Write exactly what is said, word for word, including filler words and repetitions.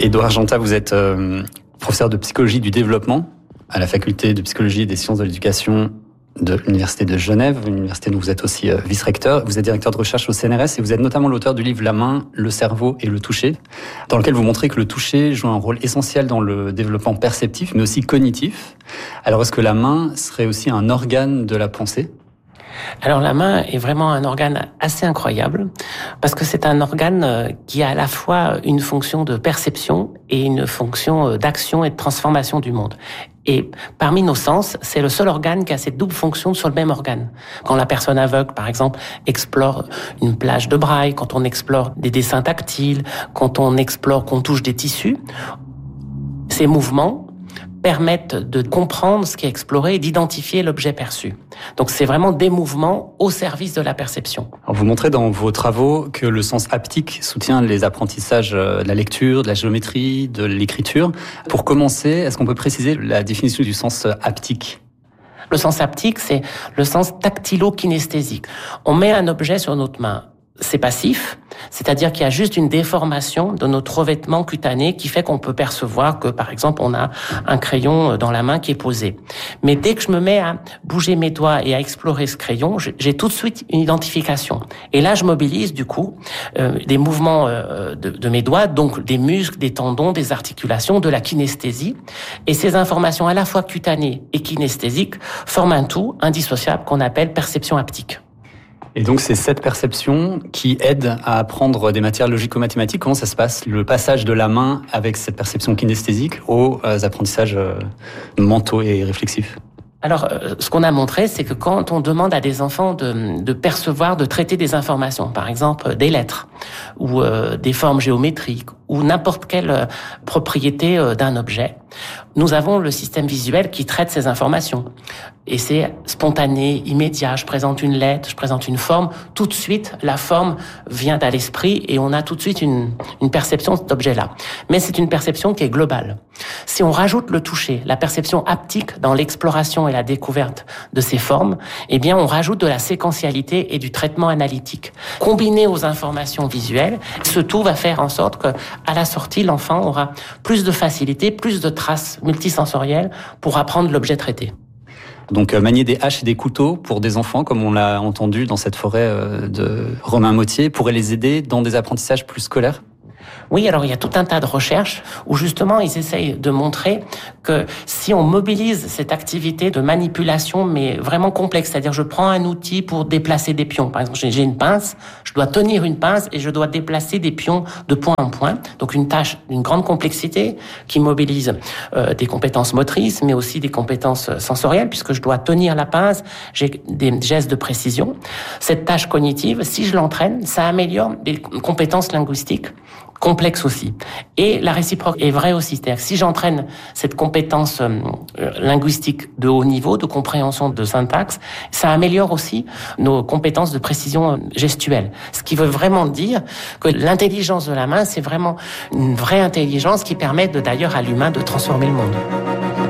Édouard Argentat, vous êtes euh, professeur de psychologie du développement à la faculté de psychologie et des sciences de l'éducation de l'Université de Genève, université dont vous êtes aussi euh, vice-recteur. Vous êtes directeur de recherche au C N R S et vous êtes notamment l'auteur du livre La main, le cerveau et le toucher, dans lequel vous montrez que le toucher joue un rôle essentiel dans le développement perceptif, mais aussi cognitif. Alors, est-ce que la main serait aussi un organe de la pensée ? Alors la main est vraiment un organe assez incroyable parce que c'est un organe qui a à la fois une fonction de perception et une fonction d'action et de transformation du monde. Et parmi nos sens, c'est le seul organe qui a cette double fonction sur le même organe. Quand la personne aveugle, par exemple, explore une plage de braille, quand on explore des dessins tactiles, quand on explore, qu'on touche des tissus, ces mouvements permettent de comprendre ce qui est exploré et d'identifier l'objet perçu. Donc c'est vraiment des mouvements au service de la perception. Alors vous montrez dans vos travaux que le sens haptique soutient les apprentissages de la lecture, de la géométrie, de l'écriture. Pour commencer, est-ce qu'on peut préciser la définition du sens haptique ? Le sens haptique, c'est le sens tactilo-kinesthésique. On met un objet sur notre main. C'est passif, c'est-à-dire qu'il y a juste une déformation de notre revêtement cutané qui fait qu'on peut percevoir que, par exemple, on a un crayon dans la main qui est posé. Mais dès que je me mets à bouger mes doigts et à explorer ce crayon, j'ai tout de suite une identification. Et là, je mobilise, du coup, euh, des mouvements euh, de, de mes doigts, donc des muscles, des tendons, des articulations, de la kinesthésie. Et ces informations à la fois cutanées et kinesthésiques forment un tout indissociable qu'on appelle perception haptique. Et donc, c'est cette perception qui aide à apprendre des matières logico-mathématiques. Comment ça se passe, le passage de la main avec cette perception kinesthésique aux apprentissages mentaux et réflexifs ? Alors, ce qu'on a montré, c'est que quand on demande à des enfants de, de percevoir, de traiter des informations, par exemple des lettres, ou euh, des formes géométriques, ou n'importe quelle propriété euh, d'un objet, nous avons le système visuel qui traite ces informations. Et c'est spontané, immédiat. Je présente une lettre, je présente une forme. Tout de suite, la forme vient à l'esprit et on a tout de suite une, une perception de cet objet-là. Mais c'est une perception qui est globale. Si on rajoute le toucher, la perception haptique dans l'exploration et la découverte de ces formes, eh bien, on rajoute de la séquentialité et du traitement analytique. Combiné aux informations visuelles, ce tout va faire en sorte que, à la sortie, l'enfant aura plus de facilité, plus de traces multisensorielles pour apprendre l'objet traité. Donc euh, manier des haches et des couteaux pour des enfants, comme on l'a entendu dans cette forêt euh, de Romain Mottier, pourrait les aider dans des apprentissages plus scolaires ? Oui, alors il y a tout un tas de recherches où justement ils essayent de montrer que si on mobilise cette activité de manipulation, mais vraiment complexe, c'est-à-dire je prends un outil pour déplacer des pions. Par exemple, j'ai une pince, je dois tenir une pince et je dois déplacer des pions de point en point. Donc une tâche d'une grande complexité qui mobilise euh, des compétences motrices, mais aussi des compétences sensorielles, puisque je dois tenir la pince, j'ai des gestes de précision. Cette tâche cognitive, si je l'entraîne, ça améliore des compétences linguistiques complexe aussi. Et la réciproque est vraie aussi. C'est-à-dire que si j'entraîne cette compétence euh, linguistique de haut niveau, de compréhension de syntaxe, ça améliore aussi nos compétences de précision gestuelle. Ce qui veut vraiment dire que l'intelligence de la main, c'est vraiment une vraie intelligence qui permet de, d'ailleurs à l'humain de transformer le monde.